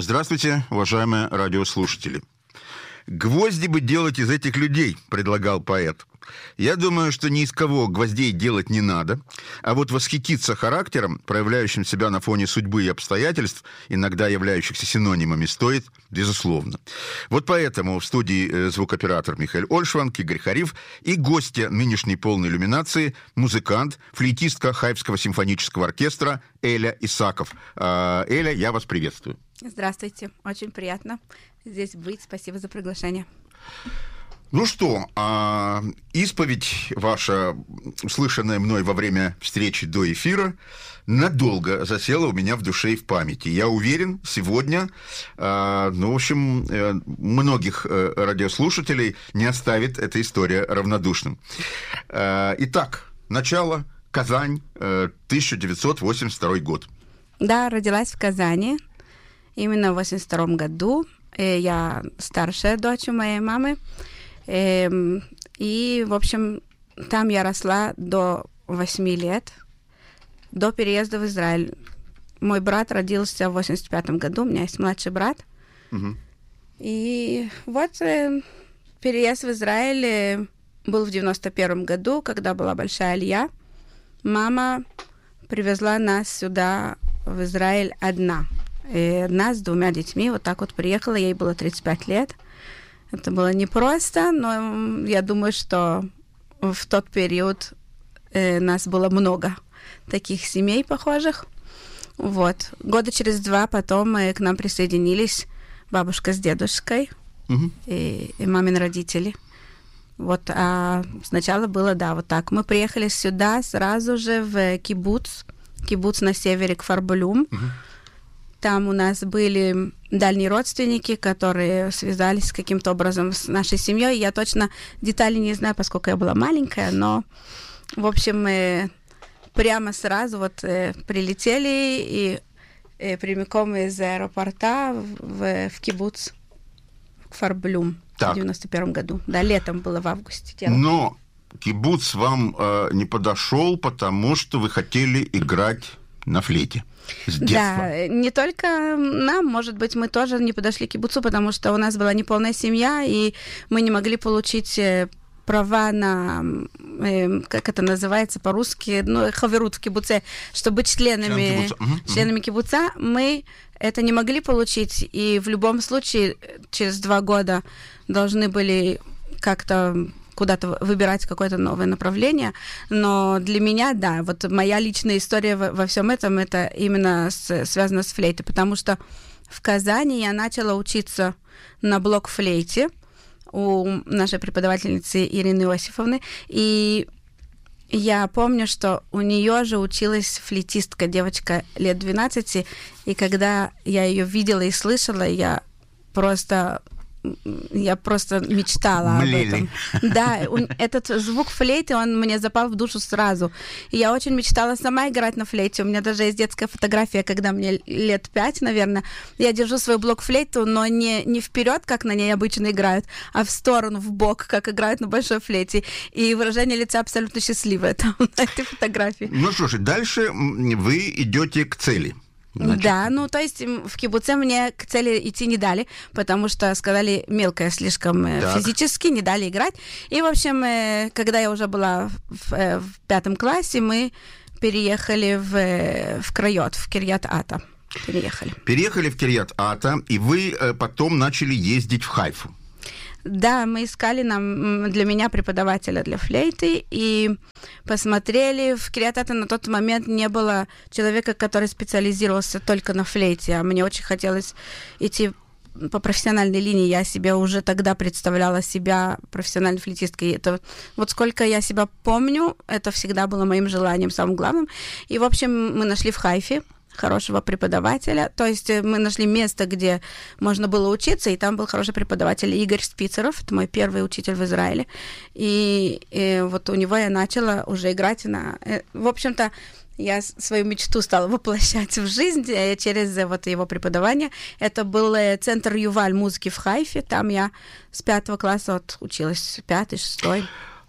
Здравствуйте, уважаемые радиослушатели. «Гвозди бы делать из этих людей», — предлагал поэт. Я думаю, что ни из кого гвоздей делать не надо, а вот восхититься характером, проявляющим себя на фоне судьбы и обстоятельств, иногда являющихся синонимами, стоит, безусловно. Вот поэтому в студии звукоператор Михаил Ольшванг, Игорь Хариф и гостья нынешней полной иллюминации, музыкант, флейтистка Хайфского симфонического оркестра Эля Исаков. Эля, я вас приветствую. Здравствуйте, очень приятно здесь быть. Спасибо за приглашение. Ну что, исповедь ваша, услышанная мной во время встречи до эфира, надолго засела у меня в душе и в памяти. Я уверен, сегодня, многих радиослушателей не оставит эта история равнодушным. Итак, начало, Казань, 1982 год. Да, родилась в Казани именно в 1982 году. Я старшая дочь у моей мамы. И, в общем, там я росла до 8 лет, до переезда в Израиль. Мой брат родился в 1985 году, у меня есть младший брат. Угу. И вот переезд в Израиль был в 1991 году, когда была большая алия. Мама привезла нас сюда, в Израиль, одна с 2 детьми. Вот так вот приехала, ей было 35 лет. Это было непросто, но я думаю, что в тот период нас было много таких семей похожих. Вот. Года через 2 потом к нам присоединились бабушка с дедушкой и мамин родители. Вот. А сначала было, вот так. Мы приехали сюда сразу же в кибуц на севере, Кфар-Булюм. Там у нас были дальние родственники, которые связались каким-то образом с нашей семьей. Я точно деталей не знаю, поскольку я была маленькая, но, в общем, мы прямо сразу прилетели и прямиком из аэропорта в кибуц Кфар-Булюм в 1991 году. Да, летом было, в августе. Но кибуц вам не подошел, потому что вы хотели играть на флейте. Да, не только нам, может быть, мы тоже не подошли к кибуцу, потому что у нас была неполная семья, и мы не могли получить права на, как это называется по-русски, хаверут в кибуце, чтобы быть членами кибуца, мы это не могли получить, и в любом случае через 2 года должны были как-то куда-то выбирать какое-то новое направление. Но для меня, вот моя личная история во всем этом, это именно связано с флейтой, потому что в Казани я начала учиться на блок-флейте у нашей преподавательницы Ирины Иосифовны, и я помню, что у нее же училась флейтистка, девочка лет 12, и когда я ее видела и слышала, я просто мечтала об этом. Да, этот звук флейты, он мне запал в душу сразу. И я очень мечтала сама играть на флейте. У меня даже есть детская фотография, когда мне лет 5, наверное. Я держу свою блок-флейту, но не вперед, как на ней обычно играют, а в сторону, в бок, как играют на большой флейте. И выражение лица абсолютно счастливое там на этой фотографии. Ну что ж, дальше вы идете к цели. Значит. Да, то есть в кибуце мне к цели идти не дали, потому что сказали, мелкая слишком физически, не дали играть. И, в общем, когда я уже была в 5 классе, мы переехали в Крайот, в Кирьят-Ата. Переехали в Кирьят-Ата, и вы потом начали ездить в Хайфу. Да, мы искали для меня преподавателя для флейты и посмотрели. В Кирьят-Ата на тот момент не было человека, который специализировался только на флейте, а мне очень хотелось идти по профессиональной линии. Я себе уже тогда представляла себя профессиональной флейтисткой. Это вот сколько я себя помню, это всегда было моим желанием, самым главным. И, в общем, мы нашли в Хайфе хорошего преподавателя. То есть мы нашли место, где можно было учиться, и там был хороший преподаватель Игорь Спицеров, это мой первый учитель в Израиле. И вот у него я начала уже играть на... В общем-то, я свою мечту стала воплощать в жизнь через его преподавание. Это был центр Юваль музыки в Хайфе. Там я с 5 класса училась, 5-6.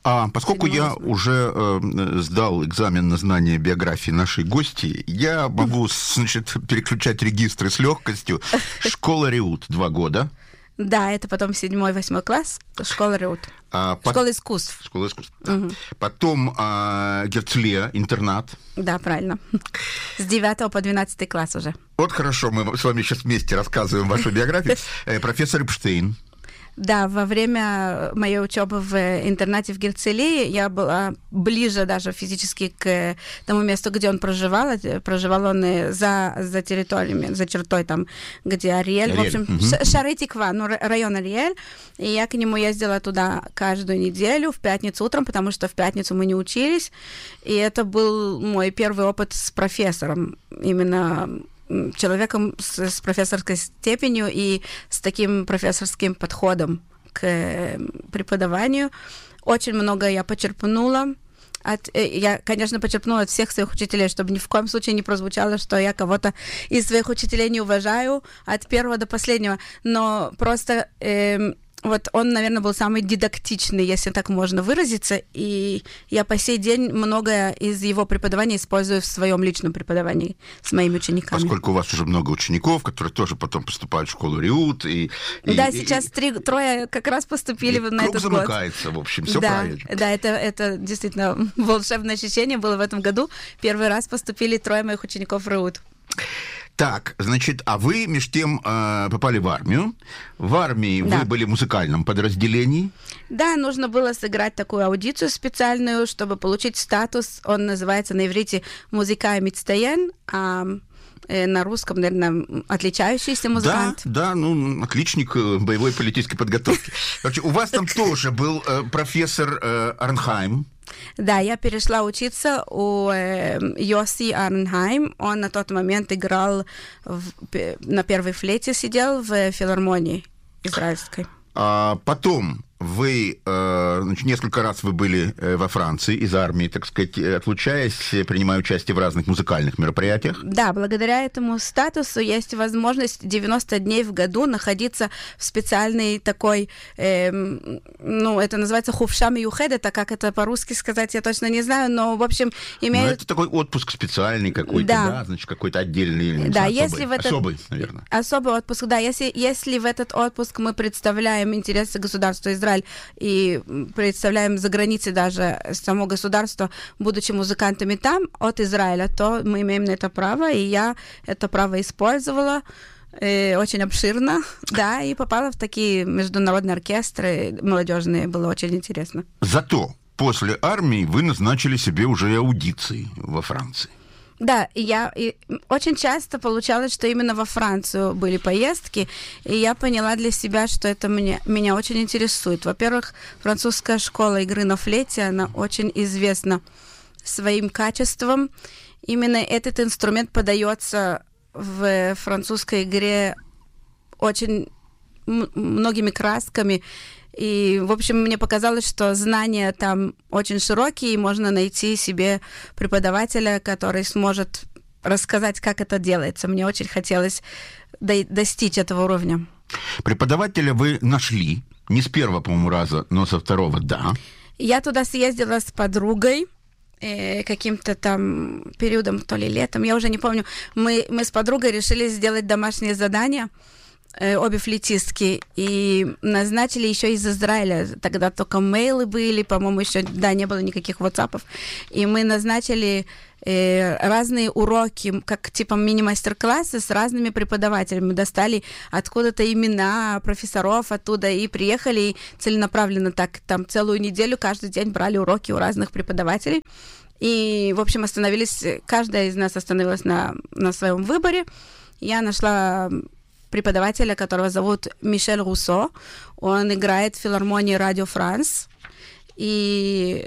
А поскольку я уже сдал экзамен на знание биографии нашей гости, я могу, значит, переключать регистры с легкостью. Школа Реут 2 года. Да, это потом 7-8 класс, школа Реут. Школа искусств. Школа искусств. Угу. Потом Герцлия, интернат. Да, правильно. С 9 по 12 класс уже. Вот хорошо, мы с вами сейчас вместе рассказываем вашу биографию. Профессор Эпштейн. Да, во время моей учебы в интернате в Герцлии я была ближе даже физически к тому месту, где он проживал. Проживал он за территориями, за чертой там, где Ариэль. В общем, Шары Тиква, район Ариэль. И я к нему ездила туда каждую неделю, в пятницу утром, потому что в пятницу мы не учились. И это был мой первый опыт с профессором. Именно человеком с профессорской степенью и с таким профессорским подходом к преподаванию. Очень много я почерпнула. Я, конечно, почерпнула от всех своих учителей, чтобы ни в коем случае не прозвучало, что я кого-то из своих учителей не уважаю от первого до последнего. Но просто вот он, наверное, был самый дидактичный, если так можно выразиться, и я по сей день многое из его преподавания использую в своем личном преподавании с моими учениками. Поскольку у вас уже много учеников, которые тоже потом поступают в школу Реут. Да, сейчас трое как раз поступили на этот год. Круг замыкается, в общем, все правильно. Да, это действительно волшебное ощущение было в этом году. Первый раз поступили 3 моих учеников в Реут. Так, значит, а вы, между тем, попали в армию. В армии вы были в музыкальном подразделении. Да, нужно было сыграть такую аудицию специальную, чтобы получить статус. Он называется на иврите «Музыкай мицтаен», а на русском, наверное, отличающийся музыкант. Да, отличник боевой политической подготовки. Короче, у вас там тоже был профессор Арнхайм. Да, я перешла учиться у Йоси Арнхайм. Он на тот момент играл на первой флейте, сидел в филармонии израильской. А потом вы, несколько раз вы были во Франции из армии, так сказать, отлучаясь, принимая участие в разных музыкальных мероприятиях. Да, благодаря этому статусу есть возможность 90 дней в году находиться в специальной такой, это называется хувша миюхедет, а как это по-русски сказать, я точно не знаю, но, в общем, имеет... это такой отпуск специальный какой-то, да, значит, какой-то отдельный, да, особый, наверное. Особый отпуск, да, если в этот отпуск мы представляем интересы государства Израиль и представляем за границей даже само государство, будучи музыкантами там, от Израиля, то мы имеем на это право, и я это право использовала очень обширно, да, и попала в такие международные оркестры молодежные, было очень интересно. Зато после армии вы назначили себе уже аудиции во Франции. Да, и очень часто получалось, что именно во Францию были поездки, и я поняла для себя, что это меня очень интересует. Во-первых, французская школа игры на флейте, она очень известна своим качеством. Именно этот инструмент подается в французской игре очень многими красками. И, в общем, мне показалось, что знания там очень широкие, и можно найти себе преподавателя, который сможет рассказать, как это делается. Мне очень хотелось достичь этого уровня. Преподавателя вы нашли, не с первого, по-моему, раза, но со второго, да. Я туда съездила с подругой, каким-то там периодом, то ли летом, я уже не помню. Мы с подругой решили сделать домашнее задание, обе флейтистки, и назначили еще из Израиля. Тогда только мейлы были, по-моему, еще, не было никаких WhatsApp-ов. И мы назначили разные уроки, как типа мини-мастер-классы с разными преподавателями. Мы достали откуда-то имена профессоров оттуда и приехали и целенаправленно так, там целую неделю, каждый день брали уроки у разных преподавателей. И, в общем, каждая из нас остановилась на своем выборе. Я нашла преподавателя, которого зовут Мишель Руссо. Он играет в филармонии Радио Франс. И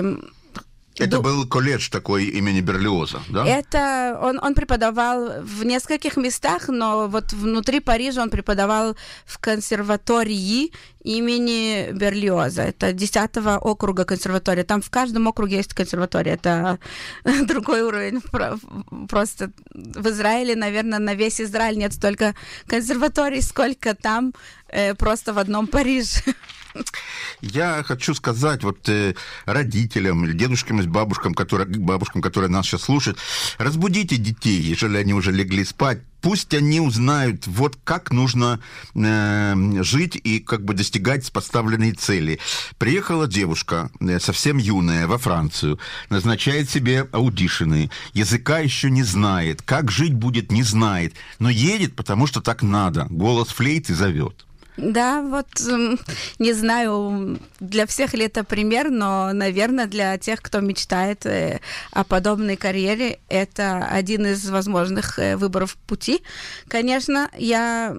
это был колледж такой имени Берлиоза, да? Это он преподавал в нескольких местах, но вот внутри Парижа он преподавал в консерватории имени Берлиоза. Это 10-го округа консерватория. Там в каждом округе есть консерватория. Это другой уровень. Просто в Израиле, наверное, на весь Израиль нет столько консерваторий, сколько там просто в одном Париже. Я хочу сказать вот родителям или дедушкам и бабушкам, которые нас сейчас слушают, разбудите детей, если они уже легли спать. Пусть они узнают, вот как нужно жить и как бы достигать поставленной цели. Приехала девушка, совсем юная, во Францию, назначает себе аудишины, языка еще не знает, как жить будет, не знает, но едет, потому что так надо, голос флейты зовет. Да, вот не знаю, для всех ли это пример, но, наверное, для тех, кто мечтает о подобной карьере, это один из возможных выборов пути. Конечно, я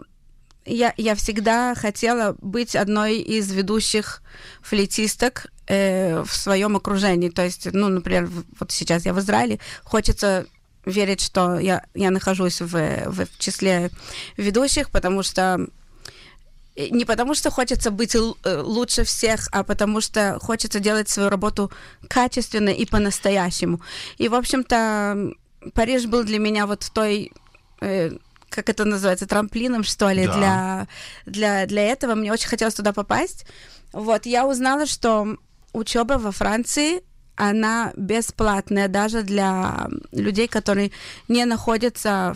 всегда хотела быть одной из ведущих флейтисток в своем окружении. То есть, ну, например, вот сейчас я в Израиле, хочется верить, что я нахожусь в числе ведущих, потому что не потому, что хочется быть лучше всех, а потому что хочется делать свою работу качественно и по-настоящему. И, в общем-то, Париж был для меня вот той, как это называется, трамплином, что ли, да. для этого. Мне очень хотелось туда попасть. Вот, я узнала, что учеба во Франции, она бесплатная даже для людей, которые не находятся,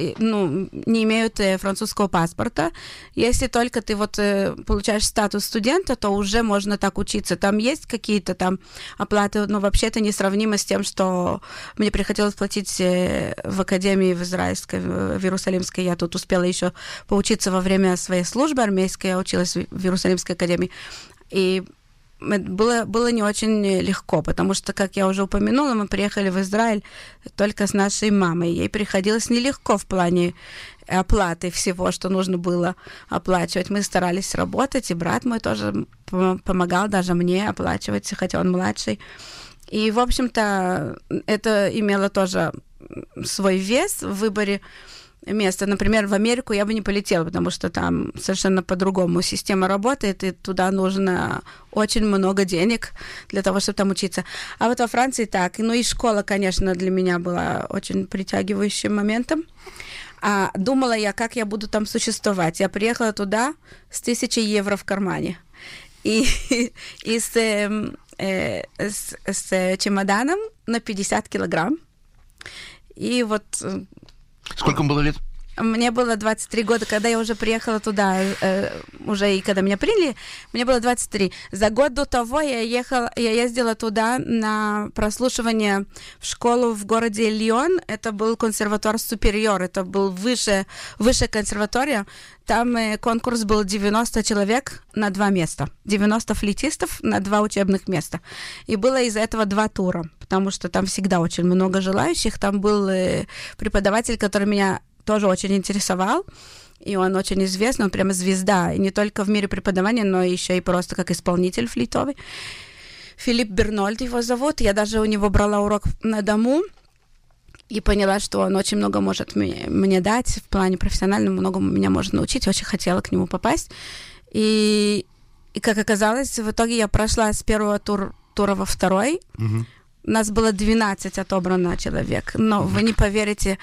не имеют французского паспорта. Если только ты вот получаешь статус студента, то уже можно так учиться. Там есть какие-то там оплаты, но вообще это несравнимо с тем, что мне приходилось платить в академии в израильской, в Иерусалимской. Я тут успела еще поучиться во время своей службы армейской, я училась в Иерусалимской академии. И было не очень легко, потому что, как я уже упомянула, мы приехали в Израиль только с нашей мамой. Ей приходилось нелегко в плане оплаты всего, что нужно было оплачивать. Мы старались работать, и брат мой тоже помогал даже мне оплачивать, хотя он младший. И, в общем-то, это имело тоже свой вес в выборе место. Например, в Америку я бы не полетела, потому что там совершенно по-другому система работает, и туда нужно очень много денег для того, чтобы там учиться. А вот во Франции так. Ну и школа, конечно, для меня была очень притягивающим моментом. А думала я, как я буду там существовать. Я приехала туда с 1000 евро в кармане. И с чемоданом на 50 килограмм. И вот... Сколько было лет? Мне было 23 года, когда я уже приехала туда, уже и когда меня приняли, мне было 23. За год до того я ездила туда на прослушивание в школу в городе Лион. Это был консерваторий Супериор, это был высшая консерватория. Там конкурс был 90 человек на 2 места. 90 флейтистов на 2 учебных места. И было из-за этого 2 тура, потому что там всегда очень много желающих. Там был преподаватель, который меня тоже очень интересовал, и он очень известный, он прямо звезда, и не только в мире преподавания, но еще и просто как исполнитель флейтовый. Филипп Бернольд его зовут, я даже у него брала урок на дому, и поняла, что он очень много может мне дать, в плане профессиональном, многому меня может научить, очень хотела к нему попасть. И как оказалось, в итоге я прошла с первого тура во второй. У нас было 12 отобрано человек, но вы не поверите,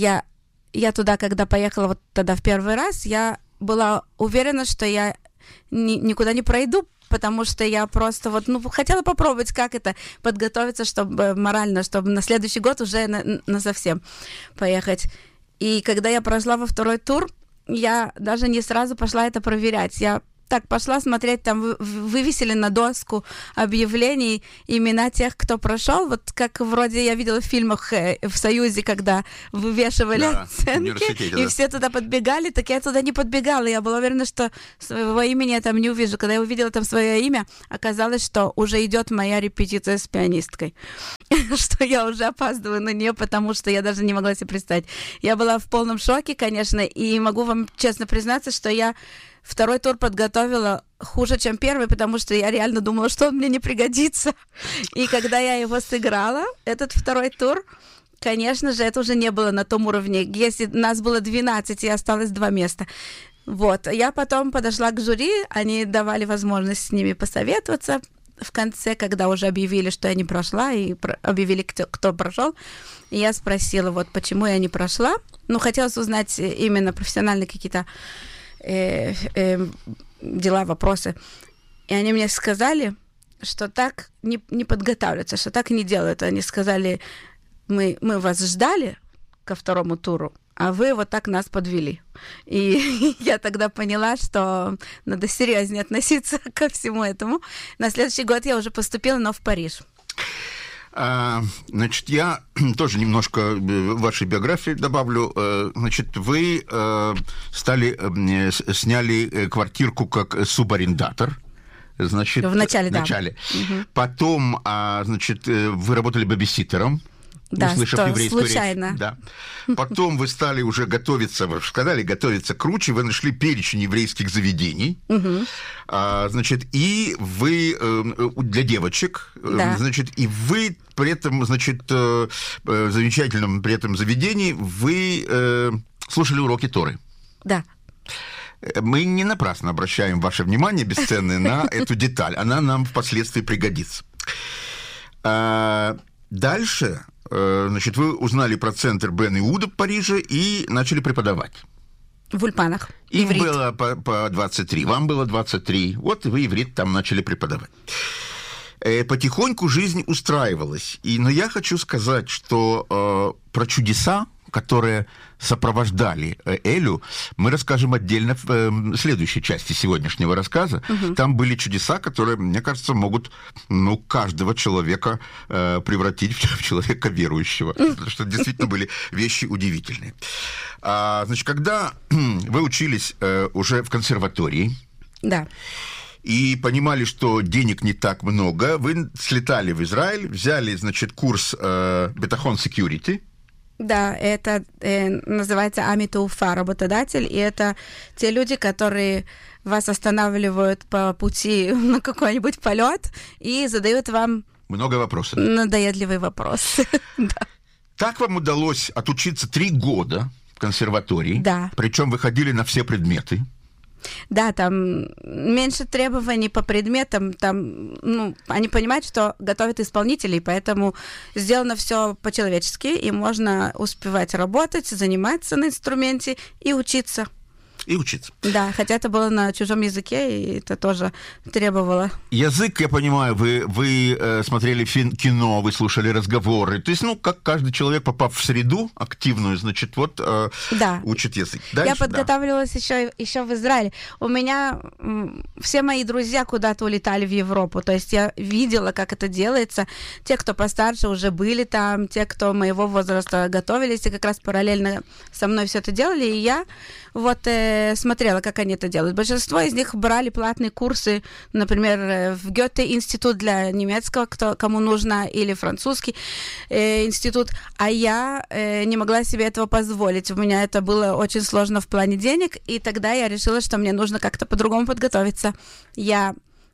я туда, когда поехала вот тогда в первый раз, я была уверена, что я никуда не пройду, потому что я просто вот, хотела попробовать, как это, подготовиться, чтобы морально, чтобы на следующий год уже насовсем поехать. И когда я прошла во второй тур, я даже не сразу пошла это проверять. Я так пошла смотреть, там вывесили на доску объявлений имена тех, кто прошел. Вот как вроде я видела в фильмах в Союзе, когда вывешивали оценки, и все туда подбегали, так я туда не подбегала. Я была уверена, что своего имени я там не увижу. Когда я увидела там свое имя, оказалось, что уже идет моя репетиция с пианисткой. Что я уже опаздываю на нее, потому что я даже не могла себе представить. Я была в полном шоке, конечно, и могу вам честно признаться, что я второй тур подготовила хуже, чем первый, потому что я реально думала, что он мне не пригодится. И когда я его сыграла, этот второй тур, конечно же, это уже не было на том уровне. Если нас было 12, и осталось 2 места. Вот. Я потом подошла к жюри, они давали возможность с ними посоветоваться. В конце, когда уже объявили, что я не прошла, и объявили, кто прошел, и я спросила, вот почему я не прошла. Хотелось узнать именно профессиональные какие-то дела, вопросы. И они мне сказали, что так не подготавливаются, что так не делают. Они сказали, мы вас ждали ко второму туру, а вы вот так нас подвели. И я тогда поняла, что надо серьезнее относиться ко всему этому. На следующий год я уже поступила, но в Париж. Значит, я тоже немножко вашей биографии добавлю. Значит, вы сняли квартирку как субарендатор. Значит, в начале, да. Угу. Потом, значит, вы работали бэбиситером. Да, услышав еврейскую случайно. речь. Да. Потом вы стали уже готовиться, вы сказали, готовиться к руче, вы нашли перечень еврейских заведений, значит, и вы для девочек, да. Значит, и вы при этом, значит, в замечательном при этом заведении вы слушали уроки Торы. Да. Мы не напрасно обращаем ваше внимание бесценное на эту деталь, она нам впоследствии пригодится. Дальше, значит, вы узнали про центр Бен Иуда в Париже и начали преподавать. В Ульпанах. Им было по 23, вам было 23. Вот и вы иврит там начали преподавать. Потихоньку жизнь устраивалась. Но я хочу сказать, что про чудеса, которые сопровождали Элю, мы расскажем отдельно в следующей части сегодняшнего рассказа. Там были чудеса, которые, мне кажется, могут каждого человека превратить в человека верующего. Потому что действительно были вещи удивительные. Значит, когда вы учились уже в консерватории, да, и понимали, что денег не так много, вы слетали в Израиль, взяли, значит, курс Бетахон Security. Да, это называется Амитуфа, работодатель, и это те люди, которые вас останавливают по пути на какой-нибудь полет и задают вам много вопросов. Надоедливый вопрос. Да. Так вам удалось отучиться 3 года в консерватории, да. Причем вы ходили на все предметы. Да, там меньше требований по предметам, там, они понимают, что готовят исполнителей, поэтому сделано все по-человечески, и можно успевать работать, заниматься на инструменте и учиться. И учиться. Да, хотя это было на чужом языке, и это тоже требовало. Язык, я понимаю, вы смотрели кино, вы слушали разговоры. То есть, как каждый человек, попав в среду активную, значит, вот да. Учит язык. Дальше, я подготавливалась еще в Израиле. У меня все мои друзья куда-то улетали в Европу. То есть я видела, как это делается. Те, кто постарше, уже были там. Те, кто моего возраста готовились, и как раз параллельно со мной все это делали. И я вот смотрела, как они это делают. Большинство из них брали платные курсы, например, в Гёте-институт для немецкого, кому нужно, или французский институт, а я не могла себе этого позволить. У меня это было очень сложно в плане денег, и тогда я решила, что мне нужно как-то по-другому подготовиться. Я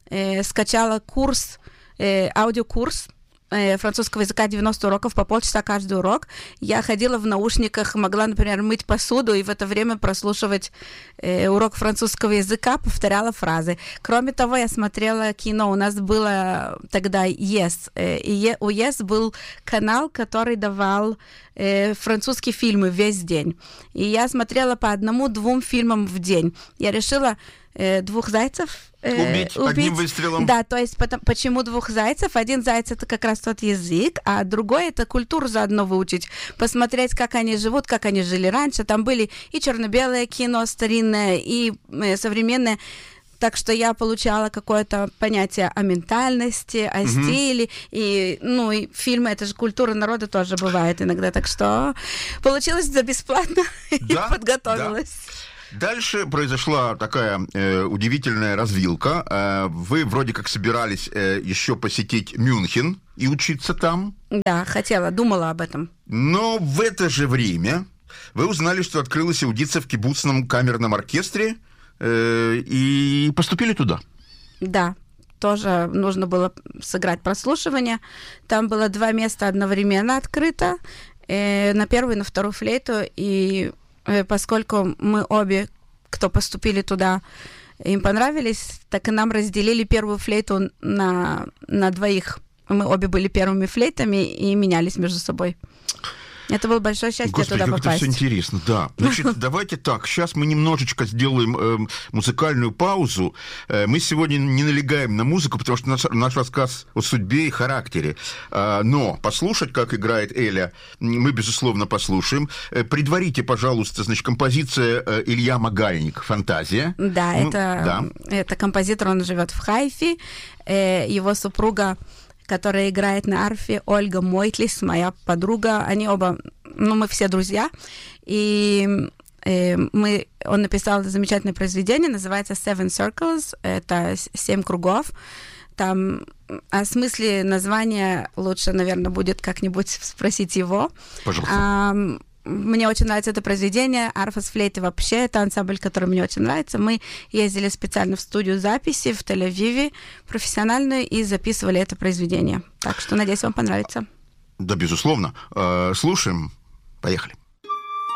скачала курс, аудиокурс французского языка, 90 уроков, по полчаса каждый урок. Я ходила в наушниках, могла, например, мыть посуду и в это время прослушивать урок французского языка, повторяла фразы. Кроме того, я смотрела кино. У нас было тогда Yes. И у Yes был канал, который давал французские фильмы весь день. И я смотрела по 1-2 фильмам в день. Я решила 2 зайцев убить одним выстрелом. Да, то есть почему 2 зайцев? 1 заяц — это как раз тот язык, а другой — это культуру заодно выучить, посмотреть, как они живут, как они жили раньше. Там были и черно-белое кино старинное, и современное. Так что я получала какое-то понятие о ментальности, о стиле. И фильмы, это же культура народа тоже бывает иногда. Так что получилось за бесплатно, да, и подготовилась. Да. Дальше произошла такая удивительная развилка. Вы вроде как собирались еще посетить Мюнхен и учиться там. Да, думала об этом. Но в это же время вы узнали, что открылась аудиция в кибуцном камерном оркестре, и поступили туда. Да, тоже нужно было сыграть прослушивание. Там было 2 места одновременно открыто, на первую и на вторую флейту, и поскольку мы обе, кто поступили туда, им понравились, так и нам разделили первую флейту на 2. Мы обе были первыми флейтами и менялись между собой. Это было большое счастье Господи, туда как попасть. это все интересно, да. Значит, давайте так, сейчас мы немножечко сделаем музыкальную паузу. Мы сегодня не налегаем на музыку, потому что наш рассказ о судьбе и характере. Но послушать, как играет Эля, мы, безусловно, послушаем. Предварите, пожалуйста, значит, композиция Илья Магальник «Фантазия». Да, это композитор, он живет в Хайфе. Его супруга, которая играет на арфе, Ольга Мойтлис, моя подруга. Они оба, мы все друзья. И он написал замечательное произведение, называется «Seven Circles», это «7 кругов». Там о смысле названия лучше, наверное, будет как-нибудь спросить его. Пожалуйста. Мне очень нравится это произведение. Арфа с флейтой вообще это ансамбль, который мне очень нравится. Мы ездили специально в студию записи в Тель-Авиве, профессиональную, и записывали это произведение. Так что, надеюсь, вам понравится. Да, безусловно. Слушаем. Поехали.